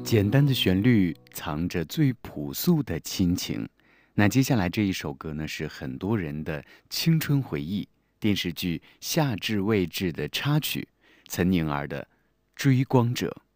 简单的旋律藏着最朴素的亲情。那接下来这一首歌呢，是很多人的青春回忆，电视剧《夏至未至》的插曲，岑宁儿的《追光者》。